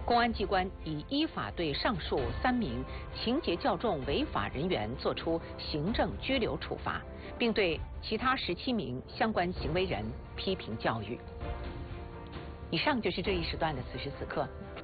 公安机关已依法对上述3名情节较重违法人员作出行政拘留处罚，并对其他17名相关行为人批评教育。以上就是这一时段的此时此刻。